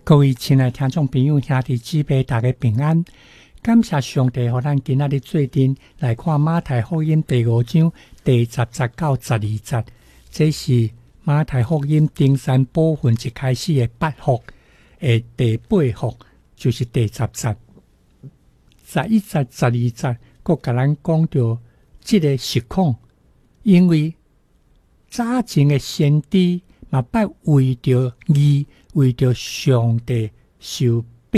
各位亲爱听众朋友、兄弟姊妹，大家平安！感谢上帝，让咱今仔日做阵来看马太福音第5章第10节到12节。这是马太福音登山部分一开始的8福的第8福，就是第10节。11节、12节，阁甲咱讲到这个实况，因为早前的先知嘛，捌为着义。为着上帝受